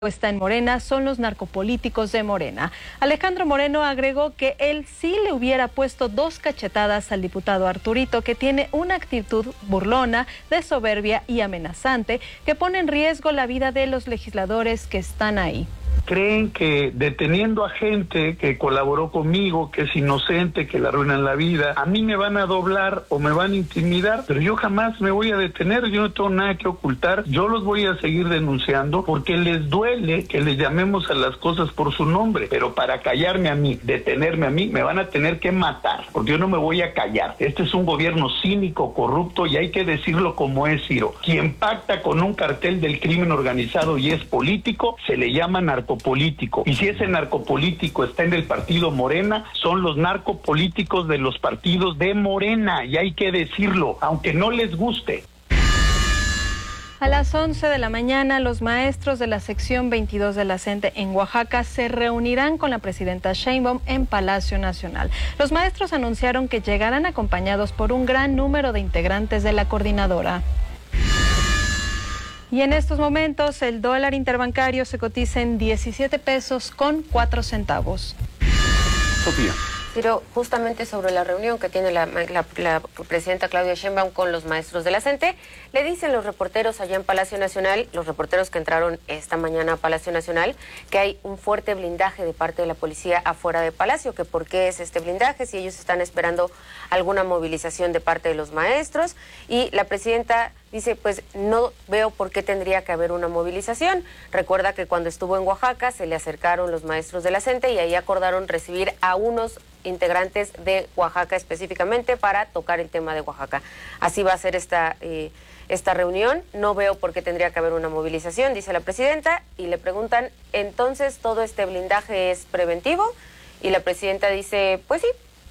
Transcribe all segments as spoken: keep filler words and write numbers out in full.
está en Morena son los narcopolíticos de Morena. Alejandro Moreno agregó que él sí le hubiera puesto dos cachetadas al diputado Arturito, que tiene una actitud burlona, de soberbia y amenazante, que pone en riesgo la vida de los legisladores que están ahí. Creen que deteniendo a gente que colaboró conmigo, que es inocente, que le arruinan la vida, a mí me van a doblar o me van a intimidar, pero yo jamás me voy a detener, yo no tengo nada que ocultar, yo los voy a seguir denunciando porque les duele que les llamemos a las cosas por su nombre, pero para callarme a mí, detenerme a mí, me van a tener que matar, porque yo no me voy a callar. Este es un gobierno cínico, corrupto, y hay que decirlo como es, Ciro. Quien pacta con un cartel del crimen organizado y es político, se le llama narcopolítico. Político. Y si ese narcopolítico está en el partido Morena, son los narcopolíticos de los partidos de Morena, y hay que decirlo, aunque no les guste. A las once de la mañana, los maestros de la sección veintidós de la CENTE en Oaxaca se reunirán con la presidenta Sheinbaum en Palacio Nacional. Los maestros anunciaron que llegarán acompañados por un gran número de integrantes de la coordinadora. Y en estos momentos el dólar interbancario se cotiza en diecisiete pesos con cuatro centavos. Sofía. Pero justamente sobre la reunión que tiene la, la, la presidenta Claudia Sheinbaum con los maestros de la CENTE, le dicen los reporteros allá en Palacio Nacional, los reporteros que entraron esta mañana a Palacio Nacional, que hay un fuerte blindaje de parte de la policía afuera de Palacio, que por qué es este blindaje, si ellos están esperando alguna movilización de parte de los maestros, y la presidenta dice, pues no veo por qué tendría que haber una movilización. Recuerda que cuando estuvo en Oaxaca se le acercaron los maestros de la CENTE y ahí acordaron recibir a unos integrantes de Oaxaca específicamente para tocar el tema de Oaxaca. Así va a ser esta, eh, esta reunión. No veo por qué tendría que haber una movilización, dice la presidenta, y le preguntan, entonces todo este blindaje es preventivo, y la presidenta dice, pues sí,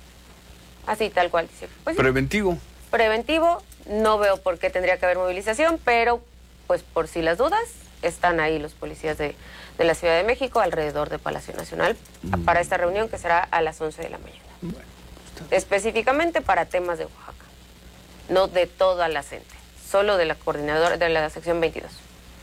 así tal cual. Dice, pues sí. ¿Preventivo? Preventivo. No veo por qué tendría que haber movilización, pero pues por si las dudas, están ahí los policías de, de la Ciudad de México alrededor de Palacio Nacional mm. para esta reunión que será a las once de la mañana. Bueno, específicamente para temas de Oaxaca, no de toda la CENTE, solo de la coordinadora de la sección veintidós.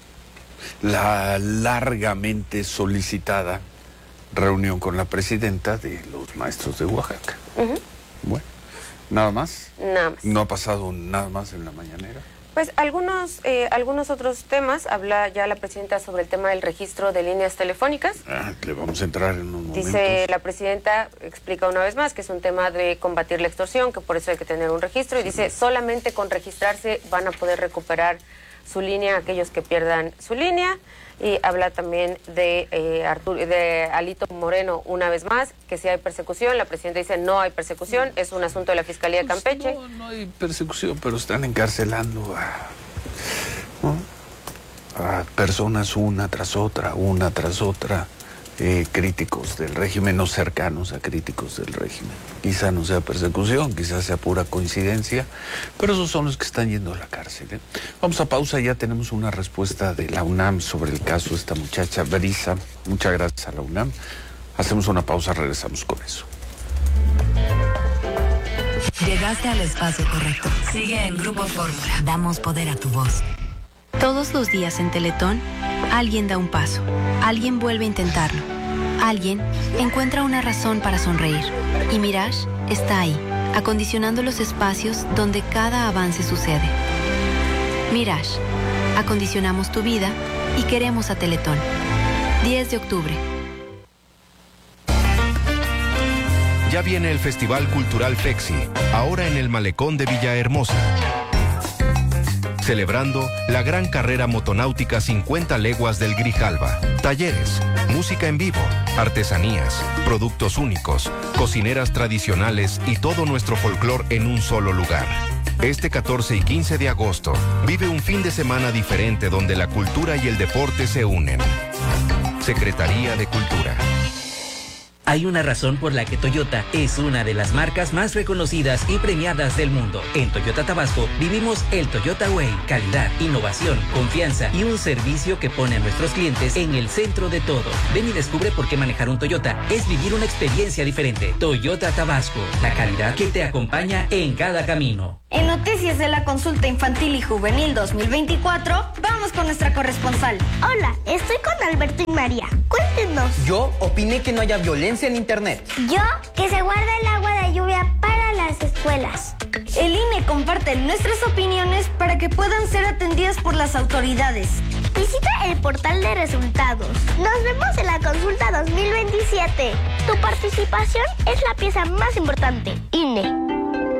La largamente solicitada reunión con la presidenta de los maestros de Oaxaca. Uh-huh. Bueno. ¿Nada más? Nada más. ¿No ha pasado nada más en la mañanera? Pues algunos eh, algunos otros temas. Habla ya la presidenta sobre el tema del registro de líneas telefónicas. Ah, le vamos a entrar en unos momentos. Dice la presidenta, explica una vez más que es un tema de combatir la extorsión, que por eso hay que tener un registro. Y sí. Dice, solamente con registrarse van a poder recuperar su línea aquellos que pierdan su línea. Y habla también de, eh, Arturo, de Alito Moreno una vez más, que si hay persecución. La presidenta dice no hay persecución, es un asunto de la Fiscalía de Campeche. Pues no, no hay persecución, pero están encarcelando a, ¿no? a personas una tras otra, una tras otra, eh, críticos del régimen, no cercanos a críticos del régimen. Quizá no sea persecución, quizá sea pura coincidencia, pero esos son los que están yendo a la cárcel, ¿eh? Vamos a pausa, ya tenemos una respuesta de la UNAM sobre el caso de esta muchacha Brisa. Muchas gracias a la UNAM. Hacemos una pausa, regresamos con eso. Llegaste al espacio correcto. Sigue en Grupo Fórmula. Damos poder a tu voz. Todos los días en Teletón, alguien da un paso, alguien vuelve a intentarlo, alguien encuentra una razón para sonreír. Y Mirage está ahí, acondicionando los espacios donde cada avance sucede. Mirage, acondicionamos tu vida y queremos a Teletón. diez de octubre. Ya viene el Festival Cultural Fexi, ahora en el Malecón de Villahermosa. Celebrando la gran carrera motonáutica cincuenta leguas del Grijalva. Talleres, música en vivo, artesanías, productos únicos, cocineras tradicionales y todo nuestro folclor en un solo lugar. Este catorce y quince de agosto, vive un fin de semana diferente donde la cultura y el deporte se unen. Secretaría de Cultura. Hay una razón por la que Toyota es una de las marcas más reconocidas y premiadas del mundo. En Toyota Tabasco vivimos el Toyota Way. Calidad, innovación, confianza y un servicio que pone a nuestros clientes en el centro de todo. Ven y descubre por qué manejar un Toyota es vivir una experiencia diferente. Toyota Tabasco, la calidad que te acompaña en cada camino. En noticias de la consulta infantil y juvenil dos mil veinticuatro, vamos con nuestra corresponsal. Hola, estoy con Alberto y María. Cuéntenos. Yo opiné que no haya violencia en internet. Yo, que se guarda el agua de lluvia para las escuelas. El I N E comparte nuestras opiniones para que puedan ser atendidas por las autoridades. Visita el portal de resultados. Nos vemos en la consulta dos mil veintisiete. Tu participación es la pieza más importante. I N E.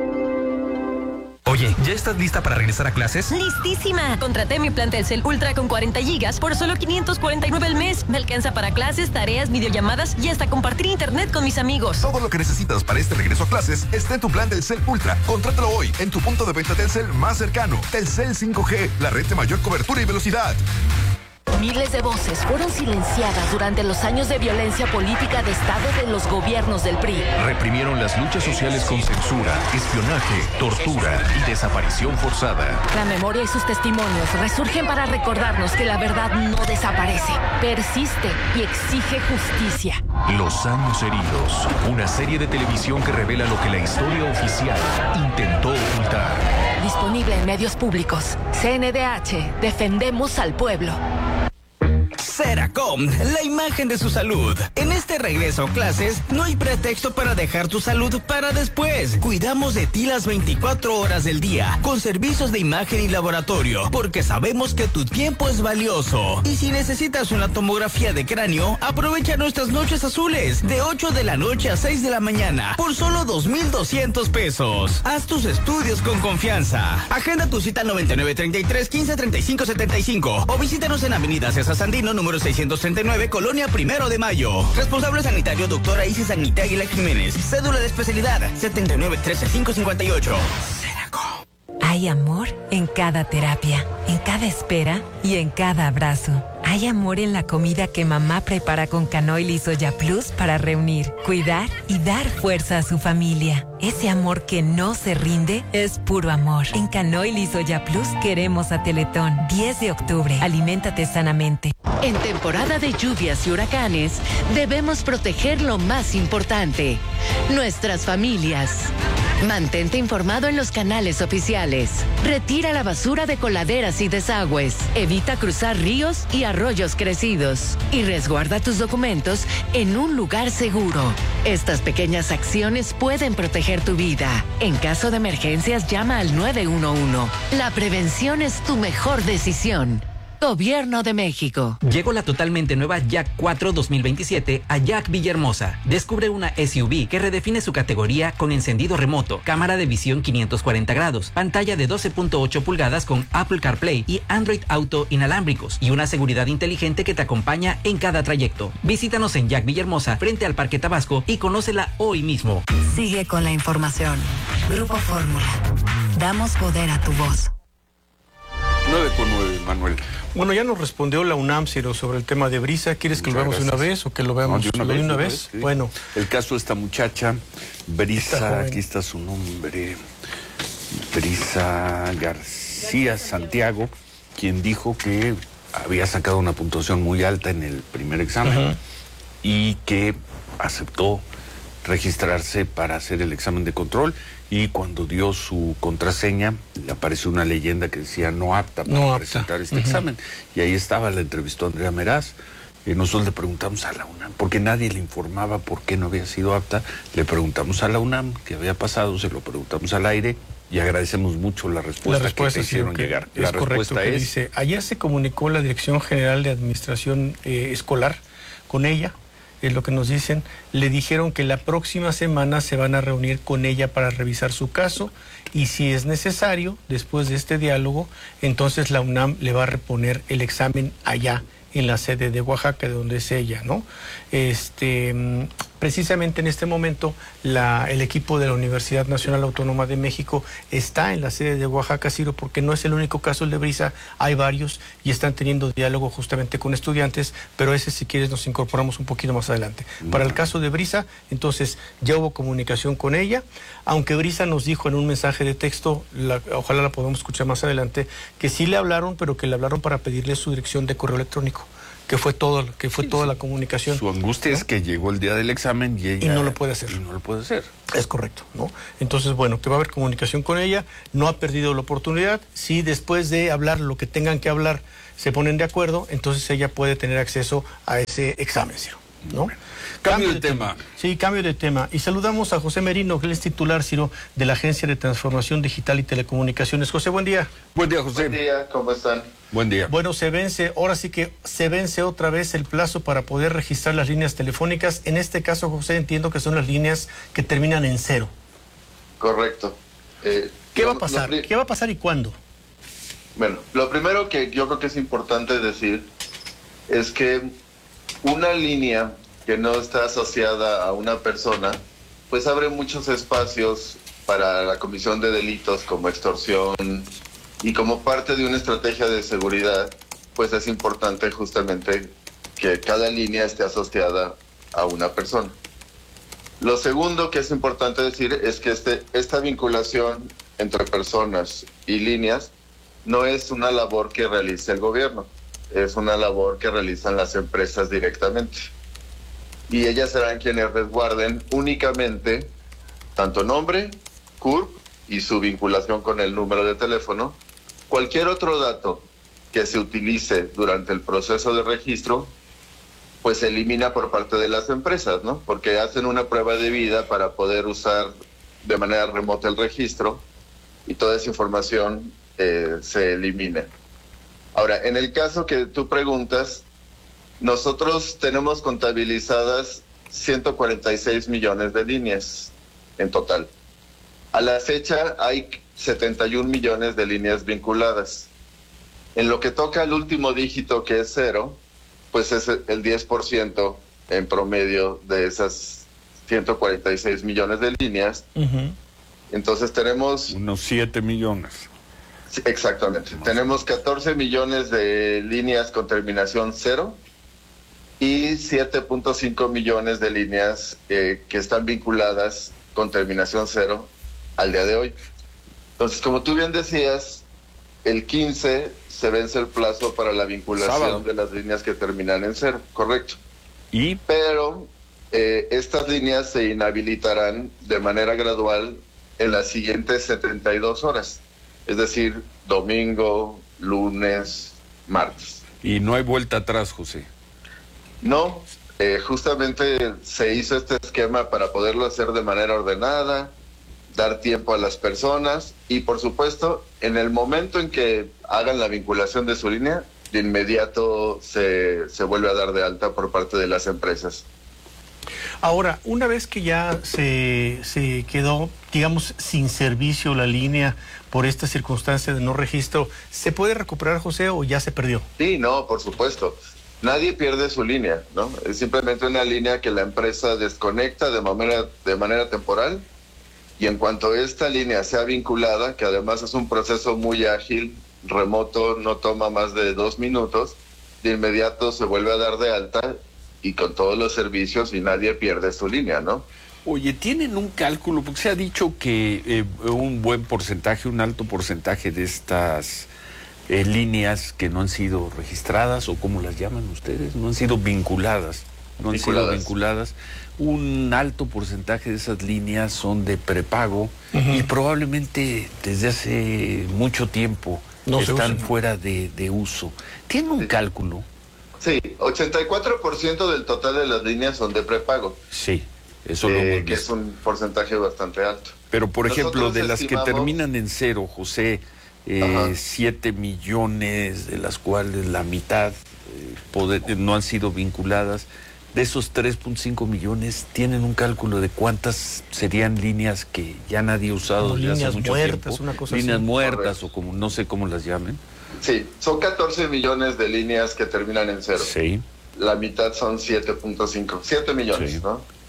Oye, ¿ya estás lista para regresar a clases? ¡Listísima! Contraté mi plan Telcel Ultra con cuarenta gigas por solo quinientos cuarenta y nueve al mes. Me alcanza para clases, tareas, videollamadas y hasta compartir internet con mis amigos. Todo lo que necesitas para este regreso a clases está en tu plan Telcel Ultra. Contrátalo hoy en tu punto de venta Telcel más cercano. Telcel cinco G, la red de mayor cobertura y velocidad. Miles de voces fueron silenciadas durante los años de violencia política de Estado de los gobiernos del P R I. Reprimieron las luchas sociales con censura, espionaje, tortura y desaparición forzada. La memoria y sus testimonios resurgen para recordarnos que la verdad no desaparece, persiste y exige justicia. Los años heridos, una serie de televisión que revela lo que la historia oficial intentó ocultar. Disponible en medios públicos. C N D H, defendemos al pueblo. Seracom, la imagen de su salud. En este regreso a clases, no hay pretexto para dejar tu salud para después. Cuidamos de ti las veinticuatro horas del día, con servicios de imagen y laboratorio, porque sabemos que tu tiempo es valioso. Y si necesitas una tomografía de cráneo, aprovecha nuestras noches azules, de ocho de la noche a seis de la mañana, por solo dos mil doscientos pesos. Haz tus estudios con confianza. Agenda tu cita noventa y nueve, treinta y tres, quince, treinta y cinco, setenta y cinco o visítanos en Avenida César Sandino, número seiscientos treinta y nueve, Colonia Primero de Mayo. Responsable sanitario, doctora Isis Agnita Aguila Jiménez. Cédula de especialidad, setenta y nueve, trece, quinientos cincuenta y ocho. Seracom. Hay amor en cada terapia, en cada espera y en cada abrazo. Hay amor en la comida que mamá prepara con Canoil y Soya Plus para reunir, cuidar y dar fuerza a su familia. Ese amor que no se rinde es puro amor. En Canoil y Soya Plus queremos a Teletón. diez de octubre. Aliméntate sanamente. En temporada de lluvias y huracanes, debemos proteger lo más importante, nuestras familias. Mantente informado en los canales oficiales. Retira la basura de coladeras y desagües. Evita cruzar ríos y arroyos crecidos. Y resguarda tus documentos en un lugar seguro. Estas pequeñas acciones pueden proteger tu vida. En caso de emergencias, llama al nueve uno uno. La prevención es tu mejor decisión. Gobierno de México. Llegó la totalmente nueva Jack cuatro dos mil veintisiete a Jack Villahermosa. Descubre una S U V que redefine su categoría con encendido remoto, cámara de visión quinientos cuarenta grados, pantalla de doce punto ocho pulgadas con Apple CarPlay y Android Auto inalámbricos y una seguridad inteligente que te acompaña en cada trayecto. Visítanos en Jack Villahermosa frente al Parque Tabasco y conócela hoy mismo. Sigue con la información. Grupo Fórmula. Damos poder a tu voz. nueve con nueve, Manuel. Bueno, ya nos respondió la UNAM, Ciro, sobre el tema de Brisa. ¿Quieres que Muchas lo veamos de una vez o que lo veamos no, de una de vez? Una vez? Sí. Bueno. El caso de esta muchacha, Brisa, aquí está su nombre, Brisa García Santiago, quien dijo que había sacado una puntuación muy alta en el primer examen uh-huh. y que aceptó registrarse para hacer el examen de control, y cuando dio su contraseña le apareció una leyenda que decía no apta para no presentar apta. este uh-huh. examen, y ahí estaba, la entrevistó Andrea Meraz, y nosotros le preguntamos a la UNAM, porque nadie le informaba por qué no había sido apta, le preguntamos a la UNAM qué había pasado, se lo preguntamos al aire, y agradecemos mucho la respuesta, la respuesta que te hicieron sí, llegar. Es la correcto, respuesta que es... dice, ayer se comunicó la Dirección General de Administración eh, Escolar con ella, es lo que nos dicen, le dijeron que la próxima semana se van a reunir con ella para revisar su caso, y si es necesario, después de este diálogo, entonces la UNAM le va a reponer el examen allá, en la sede de Oaxaca, de donde es ella, ¿no? Este, Precisamente en este momento la, el equipo de la Universidad Nacional Autónoma de México está en la sede de Oaxaca, Ciro, porque no es el único caso el de Brisa, hay varios y están teniendo diálogo justamente con estudiantes, pero ese si quieres nos incorporamos un poquito más adelante. Para el caso de Brisa, entonces ya hubo comunicación con ella, aunque Brisa nos dijo en un mensaje de texto, la, ojalá la podamos escuchar más adelante, que sí le hablaron, pero que le hablaron para pedirle su dirección de correo electrónico, que fue todo, que fue sí, toda sí. la comunicación. Su angustia, ¿no?, es que llegó el día del examen y ella... Y no lo puede hacer. Y no lo puede hacer. Es correcto, ¿no? Entonces, bueno, que va a haber comunicación con ella, no ha perdido la oportunidad. Si después de hablar lo que tengan que hablar se ponen de acuerdo, entonces ella puede tener acceso a ese examen, ¿no? Bueno. Cambio, cambio de tema. tema. Sí, cambio de tema. Y saludamos a José Merino, que él es titular, Ciro, de la Agencia de Transformación Digital y Telecomunicaciones. José, buen día. Buen día, José. Buen día, ¿cómo están? Buen día. Bueno, se vence, ahora sí que se vence otra vez el plazo para poder registrar las líneas telefónicas. En este caso, José, entiendo que son las líneas que terminan en cero. Correcto. Eh, ¿Qué va a pasar? ¿Qué va a pasar y cuándo? Bueno, lo primero que yo creo que es importante decir es que una línea que no está asociada a una persona, pues abre muchos espacios para la comisión de delitos como extorsión, y como parte de una estrategia de seguridad, pues es importante justamente que cada línea esté asociada a una persona. Lo segundo que es importante decir es que este, esta vinculación entre personas y líneas no es una labor que realice el gobierno, es una labor que realizan las empresas directamente. Y ellas serán quienes resguarden únicamente tanto nombre, C U R P y su vinculación con el número de teléfono. Cualquier otro dato que se utilice durante el proceso de registro, pues se elimina por parte de las empresas, ¿no? Porque hacen una prueba de vida para poder usar de manera remota el registro y toda esa información eh, se elimina. Ahora, en el caso que tú preguntas, nosotros tenemos contabilizadas ciento cuarenta y seis millones de líneas en total. A la fecha hay setenta y un millones de líneas vinculadas. En lo que toca al último dígito, que es cero, pues es el diez por ciento en promedio de esas ciento cuarenta y seis millones de líneas. Uh-huh. Entonces tenemos... Unos siete millones. Sí, exactamente. Más tenemos catorce millones de líneas con terminación cero y siete punto cinco millones de líneas eh, que están vinculadas con terminación cero al día de hoy. Entonces, como tú bien decías, el quince se vence el plazo para la vinculación Sábado. de las líneas que terminan en cero, correcto. ¿Y? Pero eh, estas líneas se inhabilitarán de manera gradual en las siguientes setenta y dos horas, es decir, domingo, lunes, martes. Y no hay vuelta atrás, José. No, eh, justamente se hizo este esquema para poderlo hacer de manera ordenada, dar tiempo a las personas y, por supuesto, en el momento en que hagan la vinculación de su línea, de inmediato se, se vuelve a dar de alta por parte de las empresas. Ahora, una vez que ya se, se quedó, digamos, sin servicio la línea por esta circunstancia de no registro, ¿se puede recuperar, José, o ya se perdió? Sí, no, por supuesto. Nadie pierde su línea, ¿no? Es simplemente una línea que la empresa desconecta de manera, de manera temporal. Y en cuanto esta línea sea vinculada, que además es un proceso muy ágil, remoto, no toma más de dos minutos, de inmediato se vuelve a dar de alta y con todos los servicios y nadie pierde su línea, ¿no? Oye, ¿tienen un cálculo? Porque se ha dicho que eh, un buen porcentaje, un alto porcentaje de estas eh, líneas que no han sido registradas, o como las llaman ustedes, no han sido vinculadas, no han vinculadas. sido vinculadas. Un alto porcentaje de esas líneas son de prepago uh-huh. y probablemente desde hace mucho tiempo no están fuera de, de uso. ¿Tiene un sí. cálculo? Sí, ochenta y cuatro por ciento del total de las líneas son de prepago. Sí, eso eh, lo hemos visto. Que es un porcentaje bastante alto. Pero, por Nosotros ejemplo, de las estimamos... que terminan en cero, José, eh, siete millones, de las cuales la mitad eh, poder, no han sido vinculadas. De esos tres punto cinco millones, ¿tienen un cálculo de cuántas serían líneas que ya nadie ha usado desde hace mucho muertas, tiempo? Una cosa líneas así. muertas Correcto. O como no sé cómo las llamen. Sí, son catorce millones de líneas que terminan en cero. Sí. La mitad son siete punto cinco, siete millones, sí. ¿no?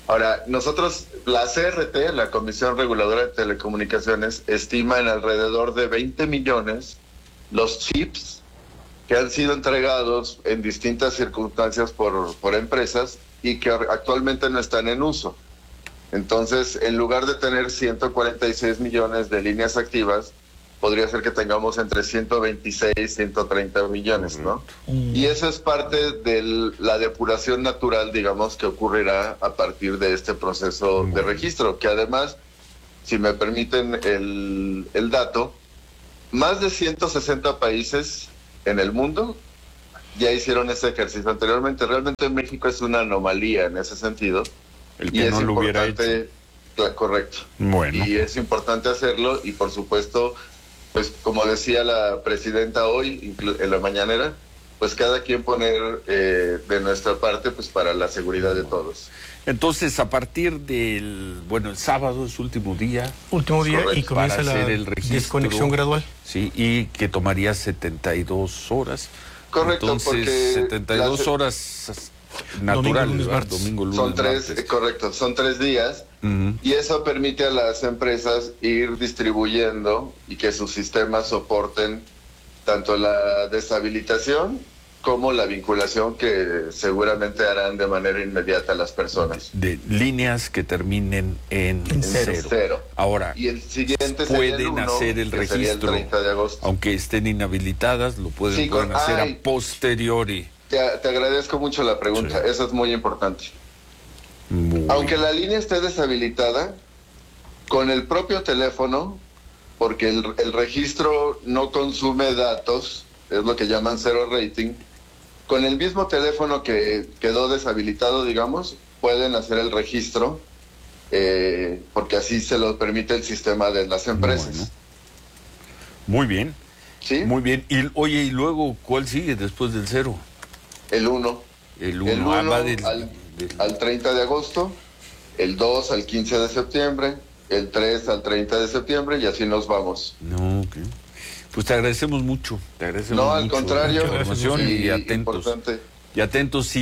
Ahora, nosotros, la C R T, la Comisión Reguladora de Telecomunicaciones, estima en alrededor de veinte millones los chips que han sido entregados en distintas circunstancias por, por empresas y que actualmente no están en uso. Entonces, en lugar de tener ciento cuarenta y seis millones de líneas activas, podría ser que tengamos entre ciento veintiséis, ciento treinta millones, ¿no? Mm. Y eso es parte de la depuración natural, digamos, que ocurrirá a partir de este proceso mm. de registro, que además, si me permiten el, el dato, más de ciento sesenta países en el mundo ya hicieron ese ejercicio anteriormente. Realmente México es una anomalía en ese sentido. El que y es no lo hubiera hecho. Correcto. Bueno. Y es importante hacerlo y por supuesto, pues como decía la presidenta hoy en la mañanera, pues cada quien poner eh, de nuestra parte pues para la seguridad de todos. Entonces, a partir del, bueno, el sábado es último día. Último día correcto, y comienza para la hacer el registro, desconexión gradual. Sí, y que tomaría setenta y dos horas. Correcto, entonces, porque setenta y dos la... horas naturales, domingo, lunes, domingo, lunes, son tres, martes. Correcto, son tres días uh-huh. y eso permite a las empresas ir distribuyendo y que sus sistemas soporten tanto la deshabilitación como la vinculación que seguramente harán de manera inmediata las personas. De, de líneas que terminen en, en cero. cero. Ahora, y el siguiente pueden el uno, hacer el registro, el treinta de agosto. Aunque estén inhabilitadas, lo pueden, sí, pueden con, hacer ay, a posteriori. Te, te agradezco mucho la pregunta, sí. Eso es muy importante. Muy Aunque la línea esté deshabilitada, con el propio teléfono, porque el, el registro no consume datos, es lo que llaman cero rating, con el mismo teléfono que quedó deshabilitado, digamos, pueden hacer el registro, eh, porque así se lo permite el sistema de las empresas. Bueno. Muy bien. ¿Sí? Muy bien. Y oye, ¿y luego cuál sigue después del cero? El uno. El uno, el uno ah, va del, al, del... al treinta de agosto, el dos al quince de septiembre, el tres al treinta de septiembre y así nos vamos. No, ok. Pues te agradecemos mucho, te agradecemos no, mucho. al contrario, mucha información sí, y atentos. Importante. Y atentos, sí,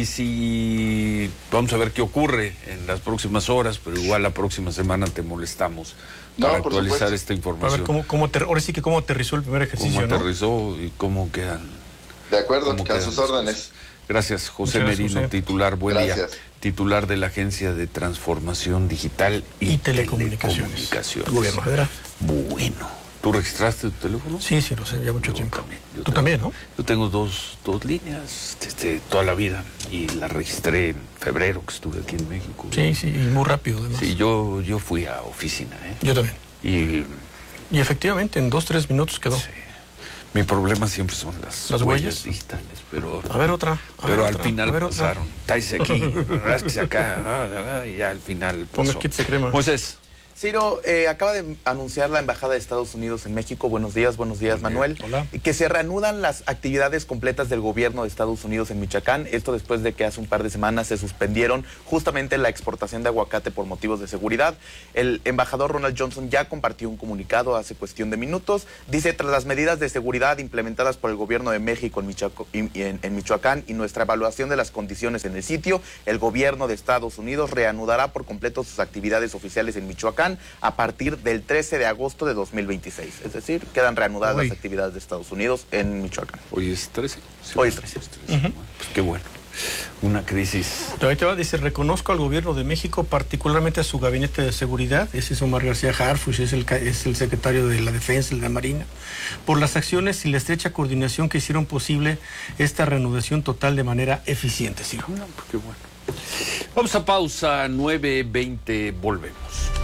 sí, vamos a ver qué ocurre en las próximas horas, pero igual la próxima semana te molestamos para no, actualizar supuesto. esta información. A ver, ¿cómo, cómo te, ahora sí que cómo aterrizó el primer ejercicio, ¿Cómo ¿no? aterrizó y cómo quedan? De acuerdo, que a sus órdenes. Gracias, José Muchas Merino, José. titular, buen Gracias. día, titular de la Agencia de Transformación Digital y, y Telecomunicaciones. Telecomunicaciones. Gobierno federal. Bueno. ¿Tú registraste tu teléfono? Sí, sí, lo sé, ya mucho yo tiempo. También, Tú tengo, también, ¿no? Yo tengo dos, dos líneas desde toda la vida y la registré en febrero que estuve aquí en México. Sí, sí, y muy rápido además. Sí, yo, yo fui a oficina, ¿eh? Yo también. Y, y efectivamente, en dos, tres minutos quedó. Sí. Mi problema siempre son las, las huellas? huellas digitales, pero... A ver otra. A pero ver al otra, final pasaron. Táise aquí, rásquese acá, y ya al final pasó. Ponga kits de crema. Moisés. Ciro, eh, acaba de anunciar la Embajada de Estados Unidos en México, buenos días, buenos días Manuel, Hola. que se reanudan las actividades completas del gobierno de Estados Unidos en Michoacán, esto después de que hace un par de semanas se suspendieron justamente la exportación de aguacate por motivos de seguridad. El embajador Ronald Johnson ya compartió un comunicado hace cuestión de minutos, dice, tras las medidas de seguridad implementadas por el gobierno de México en, Michoacán, en, en Michoacán y nuestra evaluación de las condiciones en el sitio, el gobierno de Estados Unidos reanudará por completo sus actividades oficiales en Michoacán a partir del trece de agosto de dos mil veintiséis. Es decir, quedan reanudadas Hoy. las actividades de Estados Unidos en Michoacán. Hoy es trece. Sí, Hoy es trece. trece. Uh-huh. Pues qué bueno. Una crisis. Ahí te va, dice, reconozco al gobierno de México, particularmente a su gabinete de seguridad, ese es Omar García Harfuch, es el, es el secretario de la Defensa, el de la Marina, por las acciones y la estrecha coordinación que hicieron posible esta reanudación total de manera eficiente. ¿Sí? No, pues qué bueno. Vamos a pausa, nueve veinte, volvemos.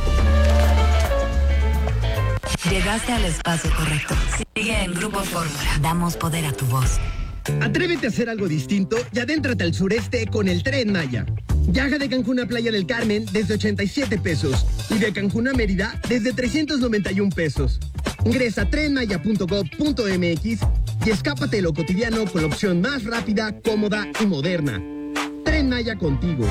Llegaste al espacio correcto. Sigue en Grupo Fórmula. Damos poder a tu voz. Atrévete a hacer algo distinto y adéntrate al sureste con el Tren Maya. Viaja de Cancún a Playa del Carmen desde ochenta y siete pesos y de Cancún a Mérida desde trescientos noventa y un pesos. Ingresa a tren maya punto gob punto m x y escápate de lo cotidiano con la opción más rápida, cómoda y moderna. Tren Maya contigo.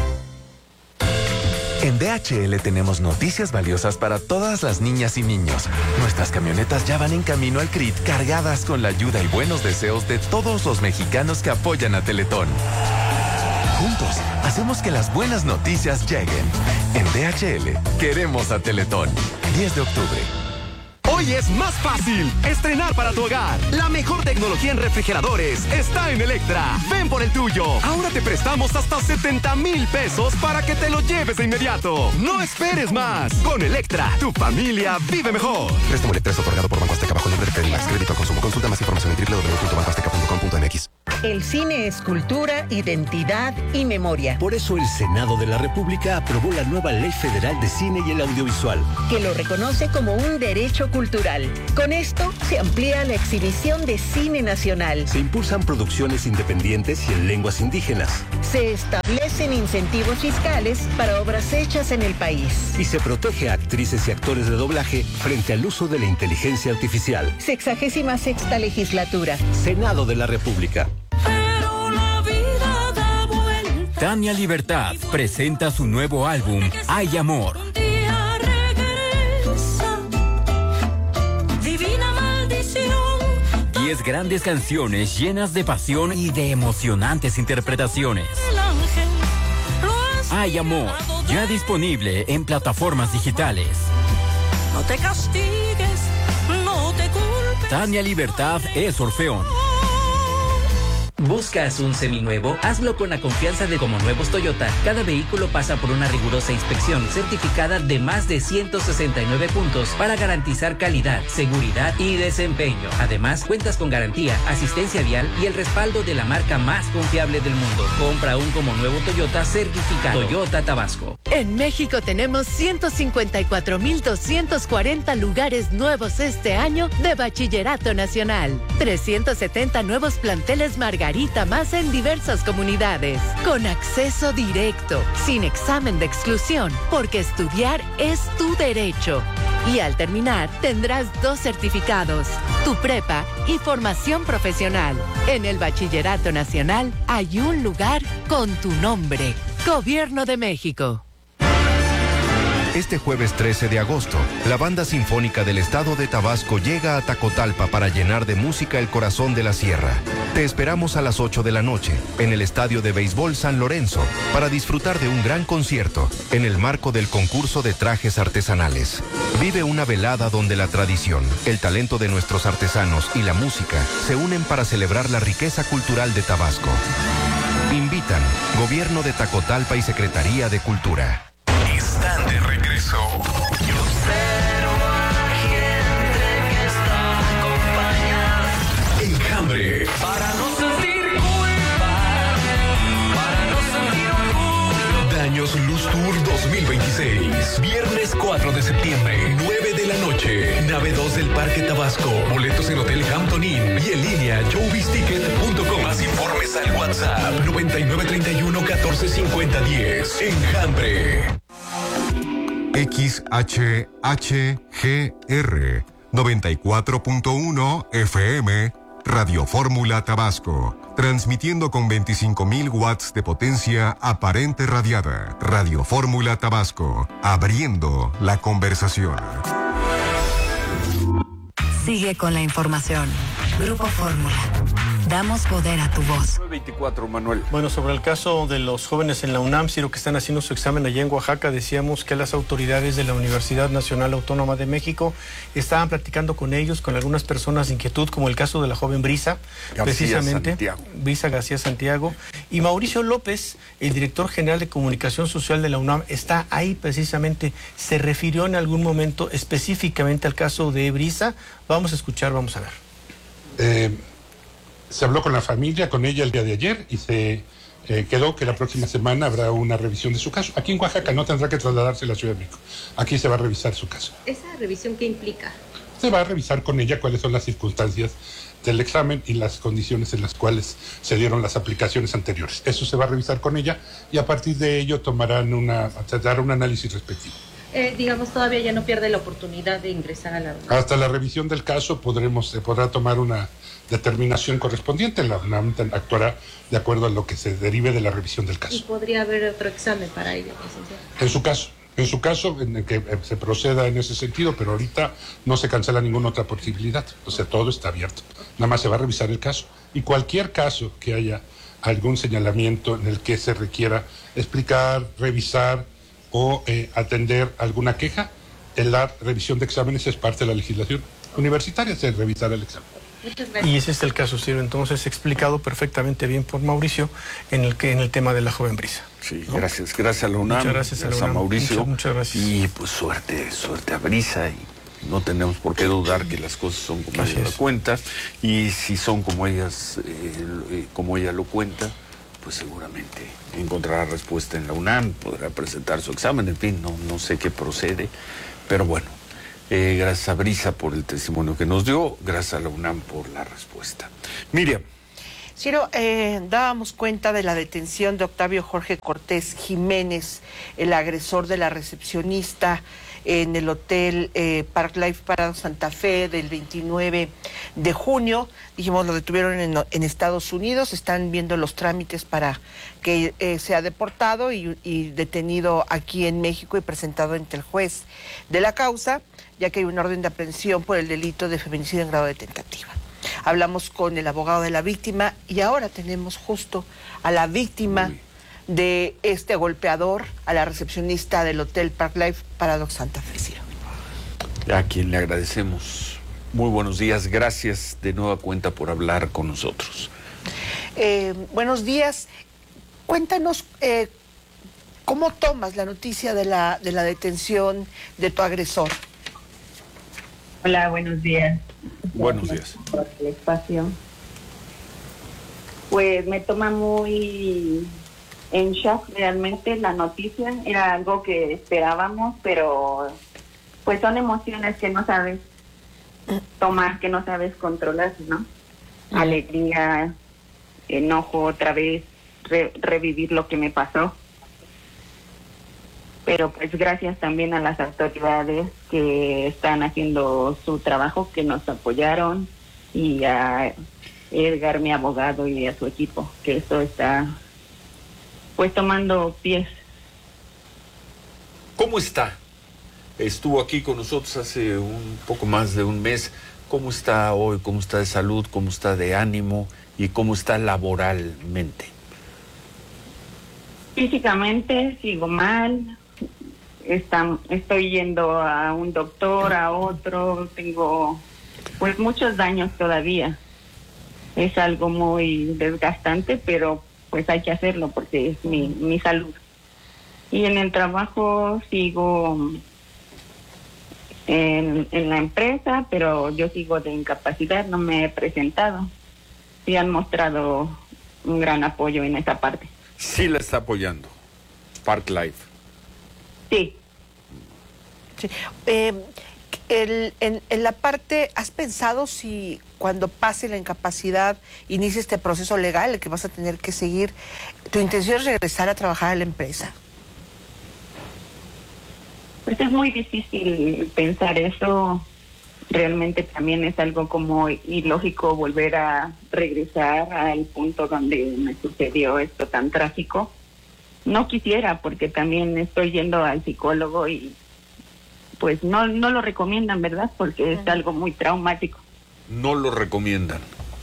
En D H L tenemos noticias valiosas para todas las niñas y niños. Nuestras camionetas ya van en camino al C R I T cargadas con la ayuda y buenos deseos de todos los mexicanos que apoyan a Teletón. juntos hacemos que las buenas noticias lleguen. En D H L queremos a Teletón. diez de octubre. Hoy es más fácil estrenar para tu hogar. La mejor tecnología en refrigeradores está en Electra. Ven por el tuyo. Ahora te prestamos hasta setenta mil pesos para que te lo lleves de inmediato. No esperes más. Con Electra, tu familia vive mejor. Préstamo Electra es otorgado por Banco Azteca bajo el nombre de Credimax. Crédito al consumo. Consulta más información en doble u doble u doble u punto banco azteca punto com punto m x. El cine es cultura, identidad y memoria. Por eso el Senado de la República aprobó la nueva Ley Federal de Cine y el Audiovisual, que lo reconoce como un derecho cultural. Con esto se amplía la exhibición de cine nacional. Se impulsan producciones independientes y en lenguas indígenas. Se establecen incentivos fiscales para obras hechas en el país. Y se protege a actrices y actores de doblaje frente al uso de la inteligencia artificial. Sexagésima sexta legislatura. Senado de la República. Tania Libertad presenta su nuevo álbum, Hay Amor. Diez grandes canciones llenas de pasión y de emocionantes interpretaciones. Hay Amor, ya disponible en plataformas digitales. No te castigues, no te culpes. Tania Libertad es Orfeón. ¿Buscas un seminuevo? Hazlo con la confianza de Como Nuevos Toyota. Cada vehículo pasa por una rigurosa inspección certificada de más de ciento sesenta y nueve puntos para garantizar calidad, seguridad y desempeño. Además, cuentas con garantía, asistencia vial y el respaldo de la marca más confiable del mundo. Compra un Como Nuevo Toyota certificado. Toyota Tabasco. En México tenemos ciento cincuenta y cuatro mil doscientos cuarenta lugares nuevos este año de Bachillerato Nacional. trescientos setenta nuevos planteles Margarita más en diversas comunidades, con acceso directo, sin examen de exclusión, porque estudiar es tu derecho. Y al terminar, tendrás dos certificados, tu prepa y formación profesional. En el Bachillerato Nacional hay un lugar con tu nombre. Gobierno de México. Este jueves trece de agosto, la Banda Sinfónica del Estado de Tabasco llega a Tacotalpa para llenar de música el corazón de la sierra. Te esperamos a las ocho de la noche, en el Estadio de Béisbol San Lorenzo, para disfrutar de un gran concierto, en el marco del concurso de trajes artesanales. Vive una velada donde la tradición, el talento de nuestros artesanos y la música se unen para celebrar la riqueza cultural de Tabasco. Invitan Gobierno de Tacotalpa y Secretaría de Cultura. Están de regreso. Yo espero a gente que está acompañada. Enjambre. Para no sentir culpa, para no sentir orgullo. Daños Luz Tour dos mil veintiséis. Viernes cuatro de septiembre, nueve de la noche. Nave dos del Parque Tabasco. Boletos en Hotel Hampton Inn y en línea showbiz ticket punto com. Más informes al WhatsApp noventa y nueve treinta y uno catorce cincuenta diez. Enjambre. X H H G R noventa y cuatro punto uno F M Radio Fórmula Tabasco, transmitiendo con veinticinco mil watts de potencia aparente radiada. Radio Fórmula Tabasco, abriendo la conversación. Sigue con la información. Grupo Fórmula. Damos poder a tu voz. veinticuatro, Manuel. Bueno, sobre el caso de los jóvenes en la UNAM, Ciro, que están haciendo su examen allá en Oaxaca, decíamos que las autoridades de la Universidad Nacional Autónoma de México estaban platicando con ellos, con algunas personas de inquietud, como el caso de la joven Brisa, García precisamente. Santiago. Brisa García Santiago. Y Mauricio López, el director general de Comunicación Social de la UNAM, está ahí precisamente. Se refirió en algún momento específicamente al caso de Brisa. Vamos a escuchar, vamos a ver. Eh... Se habló con la familia, con ella el día de ayer y se eh, quedó que la próxima semana habrá una revisión de su caso. Aquí en Oaxaca no tendrá que trasladarse a la Ciudad de México. Aquí se va a revisar su caso. ¿Esa revisión qué implica? Se va a revisar con ella cuáles son las circunstancias del examen y las condiciones en las cuales se dieron las aplicaciones anteriores. Eso se va a revisar con ella y a partir de ello tomarán una, dará un análisis respectivo. Eh, digamos, todavía ya no pierde la oportunidad de ingresar a la UNAM. Hasta la revisión del caso podremos, se podrá tomar una determinación correspondiente. La UNAM actuará de acuerdo a lo que se derive de la revisión del caso. ¿Y podría haber otro examen para ella, licenciado? En su caso, en su caso, en el que se proceda en ese sentido, pero ahorita no se cancela ninguna otra posibilidad. O sea, todo está abierto. Nada más se va a revisar el caso. Y cualquier caso que haya algún señalamiento en el que se requiera explicar, revisar o eh, atender alguna queja, en la revisión de exámenes es parte de la legislación universitaria, se revisar el examen. Y ese es el caso, Ciro, entonces explicado perfectamente bien por Mauricio en el, que, en el tema de la joven Brisa. Sí, ¿no? gracias, gracias a la UNAM, muchas gracias, gracias a, a Mauricio. Muchas, muchas gracias. Y pues suerte, suerte a Brisa, y no tenemos por qué dudar que las cosas son como ella lo cuenta, y si son como ellas, eh, como ella lo cuenta, pues seguramente encontrará respuesta en la UNAM, podrá presentar su examen, en fin, no, no sé qué procede, pero bueno. Eh, gracias a Brisa por el testimonio que nos dio, gracias a la UNAM por la respuesta. Miriam. Ciro, eh, dábamos cuenta de la detención de Octavio Jorge Cortés Jiménez, el agresor de la recepcionista en el hotel eh, Park Life Parado Santa Fe del veintinueve de junio. Dijimos, lo detuvieron en, en Estados Unidos, están viendo los trámites para que eh, sea deportado y, y detenido aquí en México y presentado ante el juez de la causa, ya que hay una orden de aprehensión por el delito de feminicidio en grado de tentativa. Hablamos con el abogado de la víctima y ahora tenemos justo a la víctima Uy. de este golpeador, a la recepcionista del Hotel Park Life Parado Santa Fe. A quien le agradecemos. Muy buenos días, gracias de nueva cuenta por hablar con nosotros. Eh, buenos días, cuéntanos eh, cómo tomas la noticia de la, de la detención de tu agresor. Hola, buenos días. Buenos días. Por el espacio. Pues me toma muy en shock realmente la noticia. Era algo que esperábamos, pero pues son emociones que no sabes tomar, que no sabes controlar, ¿no? Alegría, enojo otra vez, re- revivir lo que me pasó. Pero pues gracias también a las autoridades que están haciendo su trabajo, que nos apoyaron, y a Edgar, mi abogado, y a su equipo, que esto está pues tomando pies. ¿Cómo está? Estuvo aquí con nosotros hace un poco más de un mes. ¿Cómo está hoy? ¿Cómo está de salud? ¿Cómo está de ánimo? ¿Y cómo está laboralmente? Físicamente sigo mal. Está, estoy yendo a un doctor, a otro, tengo pues muchos daños todavía. Es algo muy desgastante, pero pues hay que hacerlo porque es mi, mi salud. Y en el trabajo sigo en, en la empresa, pero yo sigo de incapacidad, no me he presentado. Sí han mostrado un gran apoyo en esa parte. Sí la está apoyando Park Life. Sí. sí. Eh, el, en, en la parte, ¿has pensado si cuando pase la incapacidad inicie este proceso legal, el que vas a tener que seguir, tu intención es regresar a trabajar a la empresa? Pues es muy difícil pensar eso. Realmente también es algo como ilógico volver a regresar al punto donde me sucedió esto tan trágico. No quisiera, porque también estoy yendo al psicólogo y pues no no lo recomiendan, ¿verdad? Porque es algo muy traumático. No lo recomiendan.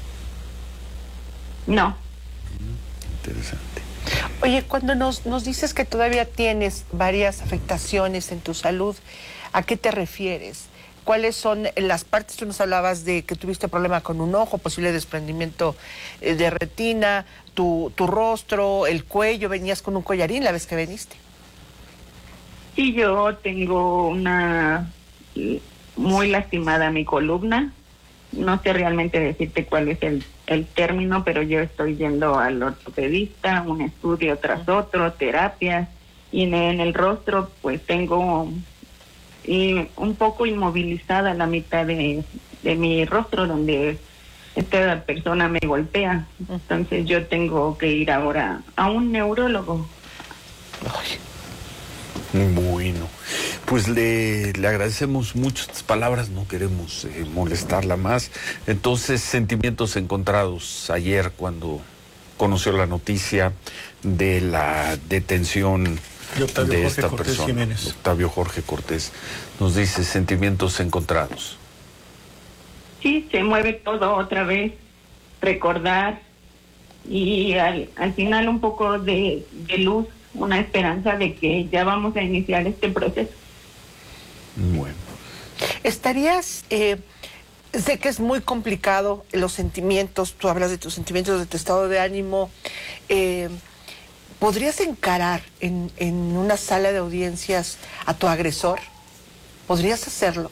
No. Interesante. Oye, cuando nos, nos dices que todavía tienes varias afectaciones en tu salud, ¿a qué te refieres? ¿Cuáles son las partes? Tú nos hablabas de que tuviste problema con un ojo, posible desprendimiento eh, de retina, tu, tu rostro, el cuello, venías con un collarín la vez que viniste. Sí, yo tengo una muy lastimada mi columna. No sé realmente decirte cuál es el, el término, pero yo estoy yendo al ortopedista, un estudio tras otro, terapias, y en, en el rostro pues tengo y un poco inmovilizada la mitad de, de mi rostro donde esta persona me golpea. Entonces yo tengo que ir ahora a un neurólogo. Bueno, pues le, le agradecemos mucho estas palabras, no queremos eh, molestarla más. Entonces, sentimientos encontrados ayer cuando conoció la noticia de la detención de, Octavio de Jorge esta Cortés persona, Jiménez. Octavio Jorge Cortés. Nos dice sentimientos encontrados. Sí, se mueve todo otra vez. Recordar y al, al final un poco de, de luz, una esperanza de que ya vamos a iniciar este proceso. Bueno. ¿Estarías, eh, sé que es muy complicado los sentimientos, tú hablas de tus sentimientos, de tu estado de ánimo, eh, ¿podrías encarar en, en una sala de audiencias a tu agresor? ¿Podrías hacerlo?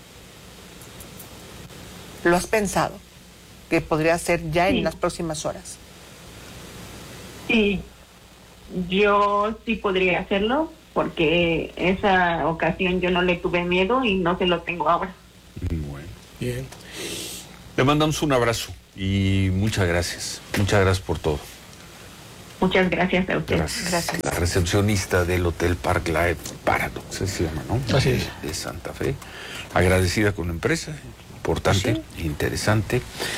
¿Lo has pensado? Que podría ser ya Sí. en las próximas horas. Sí, yo sí podría hacerlo, porque esa ocasión yo no le tuve miedo y no se lo tengo ahora. Bueno. Bien. Le mandamos un abrazo y muchas gracias. Muchas gracias por todo. Muchas gracias a ustedes. Gracias. Gracias. La recepcionista del Hotel Park Life Paradox, así se llama, ¿no? Así es. De Santa Fe. Agradecida con la empresa, importante, sí. Interesante.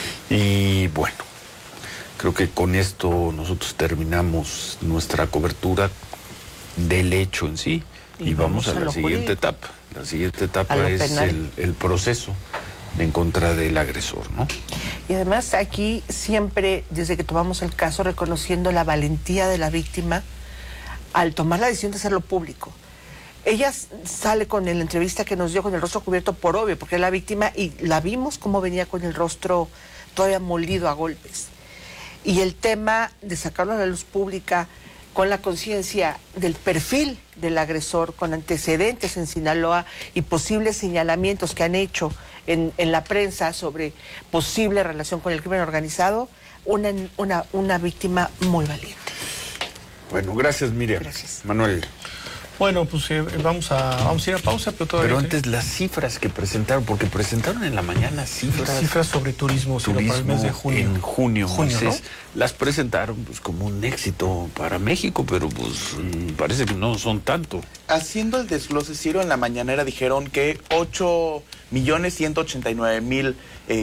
Y bueno, creo que con esto nosotros terminamos nuestra cobertura del hecho en sí y, y vamos, vamos a, a la siguiente jurídico. etapa. La siguiente etapa es el, el proceso en contra del agresor, ¿no? Y además aquí siempre, desde que tomamos el caso, reconociendo la valentía de la víctima al tomar la decisión de hacerlo público. Ella sale con la entrevista que nos dio con el rostro cubierto por obvio, porque es la víctima y la vimos cómo venía con el rostro todavía molido a golpes. Y el tema de sacarlo a la luz pública con la conciencia del perfil del agresor, con antecedentes en Sinaloa y posibles señalamientos que han hecho en, en la prensa sobre posible relación con el crimen organizado, una, una, una víctima muy valiente. Bueno, gracias, Miriam. Gracias. Manuel. Bueno, pues eh, vamos a vamos a ir a pausa, pero todavía... Pero antes las cifras que presentaron, porque presentaron en la mañana cifras... Cifras sobre turismo, turismo para el mes de junio. En junio, junio Moisés, ¿no? Las presentaron pues como un éxito para México, pero pues parece que no son tanto. Haciendo el desglose, Ciro, en la mañanera dijeron que ocho millones ciento ochenta y nueve mil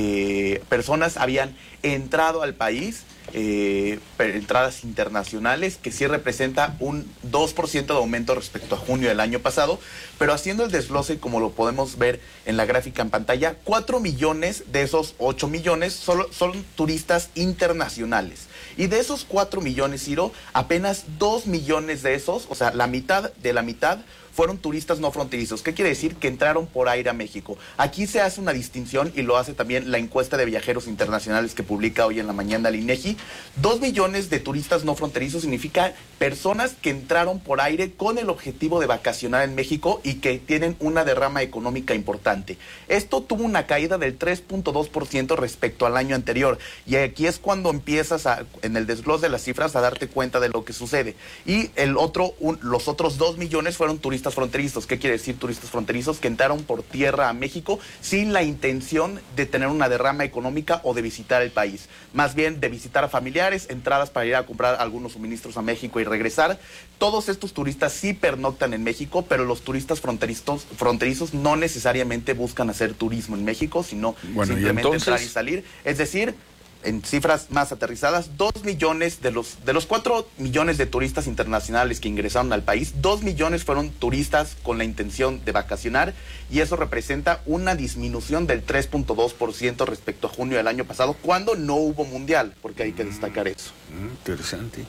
eh, personas habían entrado al país, eh, entradas internacionales, que sí representa un dos por ciento de aumento respecto a junio del año pasado, pero haciendo el desglose, como lo podemos ver en la gráfica en pantalla, cuatro millones de esos ocho millones solo, son turistas internacionales. Y de esos cuatro millones, Ciro, apenas dos millones de esos, o sea, la mitad de la mitad, fueron turistas no fronterizos. ¿Qué quiere decir? Que entraron por aire a México. Aquí se hace una distinción y lo hace también la encuesta de viajeros internacionales que publica hoy en la mañana el INEGI. Dos millones de turistas no fronterizos significa personas que entraron por aire con el objetivo de vacacionar en México y que tienen una derrama económica importante. Esto tuvo una caída del tres punto dos por ciento respecto al año anterior. Y aquí es cuando empiezas a, en el desglose de las cifras, a darte cuenta de lo que sucede. Y el otro, un, los otros dos millones fueron turistas fronterizos. ¿Qué quiere decir turistas fronterizos? Que entraron por tierra a México sin la intención de tener una derrama económica o de visitar el país. Más bien de visitar a familiares, entradas para ir a comprar algunos suministros a México y regresar. Todos estos turistas sí pernoctan en México, pero los turistas fronterizos, fronterizos no necesariamente buscan hacer turismo en México, sino bueno, simplemente ¿y entonces? entrar y salir. Es decir, en cifras más aterrizadas, dos millones de los de los cuatro millones de turistas internacionales que ingresaron al país, dos millones fueron turistas con la intención de vacacionar, y eso representa una disminución del tres punto dos por ciento respecto a junio del año pasado, cuando no hubo mundial, porque hay que destacar eso. Interesante.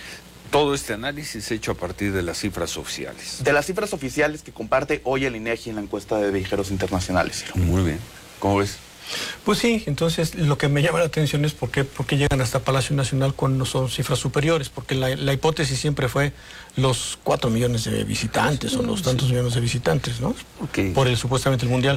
Todo este análisis hecho a partir de las cifras oficiales. De las cifras oficiales que comparte hoy el INEGI en la encuesta de viajeros internacionales. Muy bien. ¿Cómo ves? Pues sí, entonces lo que me llama la atención es por qué, por qué llegan hasta Palacio Nacional cuando son cifras superiores, porque la, la hipótesis siempre fue los cuatro millones de visitantes sí, o los tantos sí. millones de visitantes, ¿no? Okay. Por el supuestamente el Mundial.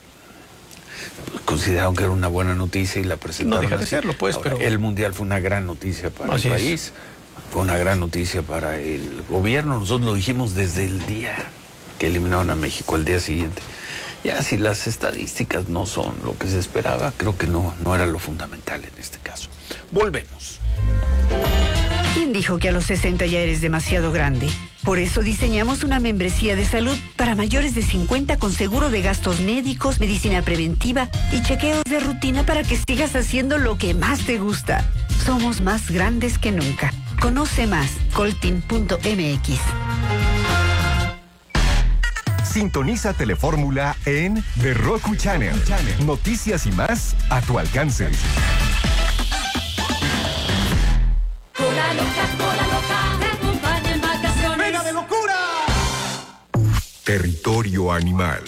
Consideraron que era una buena noticia y la presentaron. No deja de así. serlo, pues, Ahora, pero... El Mundial fue una gran noticia para así el es. país, fue una gran noticia para el gobierno. Nosotros lo dijimos desde el día que eliminaron a México, al día siguiente. Ya si las estadísticas no son lo que se esperaba, creo que no, no era lo fundamental en este caso. Volvemos. ¿Quién dijo que a los sesenta ya eres demasiado grande? Por eso diseñamos una membresía de salud para mayores de cincuenta con seguro de gastos médicos, medicina preventiva y chequeos de rutina para que sigas haciendo lo que más te gusta. Somos más grandes que nunca. Conoce más, coltin punto m x. Sintoniza Telefórmula en The Roku Channel. Noticias y más a tu alcance. Cola loca, cola loca, te acompaña en vacaciones. ¡Venga de locura! Territorio animal.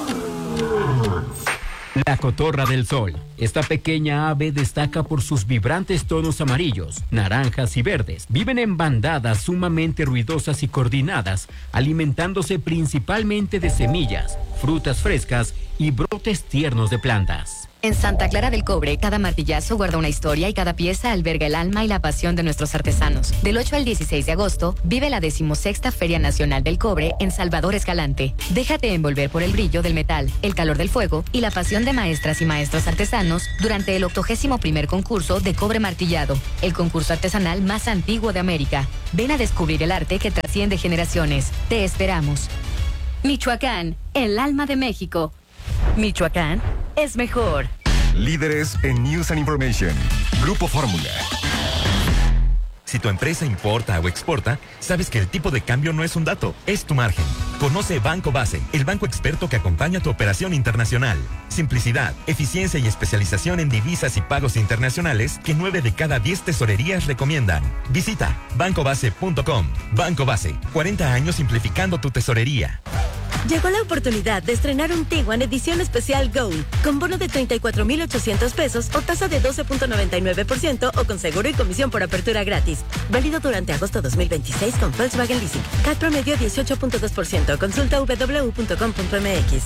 La cotorra del sol. Esta pequeña ave destaca por sus vibrantes tonos amarillos, naranjas y verdes. Viven en bandadas sumamente ruidosas y coordinadas, alimentándose principalmente de semillas, frutas frescas y brotes tiernos de plantas. En Santa Clara del Cobre, cada martillazo guarda una historia y cada pieza alberga el alma y la pasión de nuestros artesanos. Del ocho al dieciséis de agosto, vive la decimosexta Feria Nacional del Cobre en Salvador Escalante. Déjate envolver por el brillo del metal, el calor del fuego y la pasión de maestras y maestros artesanos durante el octogésimo primer concurso de cobre martillado, el concurso artesanal más antiguo de América. Ven a descubrir el arte que trasciende generaciones. Te esperamos. Michoacán, el alma de México. Michoacán es mejor. Líderes en News and Information. Grupo Fórmula. Si tu empresa importa o exporta, sabes que el tipo de cambio no es un dato, es tu margen. Conoce Banco Base, el banco experto que acompaña tu operación internacional. Simplicidad, eficiencia y especialización en divisas y pagos internacionales que nueve de cada diez tesorerías recomiendan. Visita banco base punto com. Banco Base, cuarenta años simplificando tu tesorería. Llegó la oportunidad de estrenar un Tiguan edición especial Gold, con bono de treinta y cuatro mil ochocientos pesos o tasa de doce punto noventa y nueve por ciento o con seguro y comisión por apertura gratis. Válido durante agosto dos mil veintiséis con Volkswagen Leasing. C A T promedio dieciocho punto dos por ciento. Consulta w w w punto com punto m x.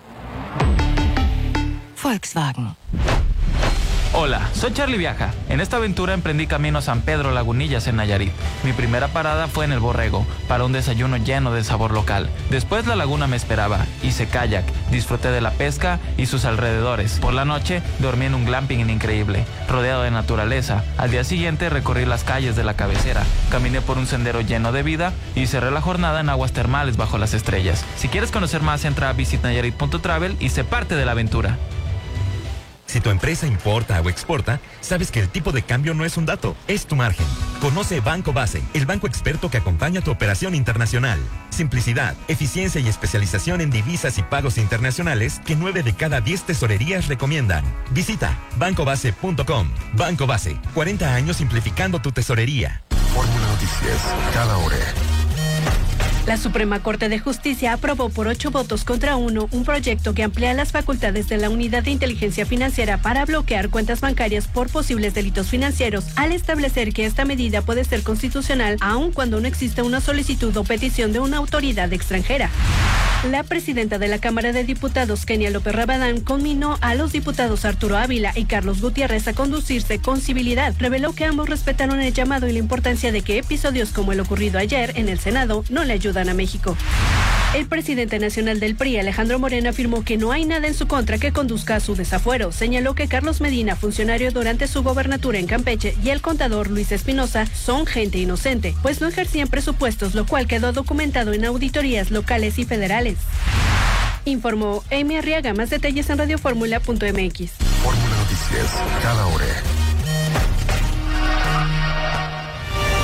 Volkswagen. Hola, soy Charlie Viaja. En esta aventura emprendí camino a San Pedro Lagunillas en Nayarit. Mi primera parada fue en El Borrego, para un desayuno lleno de sabor local. Después la laguna me esperaba, hice kayak, disfruté de la pesca y sus alrededores. Por la noche dormí en un glamping increíble, rodeado de naturaleza. Al día siguiente recorrí las calles de la cabecera, caminé por un sendero lleno de vida y cerré la jornada en aguas termales bajo las estrellas. Si quieres conocer más, entra a visit nayarit punto travel y sé parte de la aventura. Si tu empresa importa o exporta, sabes que el tipo de cambio no es un dato, es tu margen. Conoce Banco Base, el banco experto que acompaña tu operación internacional. Simplicidad, eficiencia y especialización en divisas y pagos internacionales que nueve de cada diez tesorerías recomiendan. Visita banco base punto com. Banco Base, cuarenta años simplificando tu tesorería. Fórmula Noticias, cada hora. La Suprema Corte de Justicia aprobó por ocho votos contra uno un proyecto que amplía las facultades de la Unidad de Inteligencia Financiera para bloquear cuentas bancarias por posibles delitos financieros, al establecer que esta medida puede ser constitucional aun cuando no exista una solicitud o petición de una autoridad extranjera. La presidenta de la Cámara de Diputados, Kenia López Rabadán, conminó a los diputados Arturo Ávila y Carlos Gutiérrez a conducirse con civilidad. Reveló que ambos respetaron el llamado y la importancia de que episodios como el ocurrido ayer en el Senado no le ayudan a México. El presidente nacional del P R I, Alejandro Moreno, afirmó que no hay nada en su contra que conduzca a su desafuero. Señaló que Carlos Medina, funcionario durante su gobernatura en Campeche, y el contador Luis Espinosa son gente inocente, pues no ejercían presupuestos, lo cual quedó documentado en auditorías locales y federales. Informó Amy Arriaga. Más detalles en radio fórmula punto m x. Fórmula Noticias, cada hora.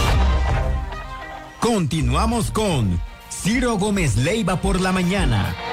Continuamos con Ciro Gómez Leiva por la mañana.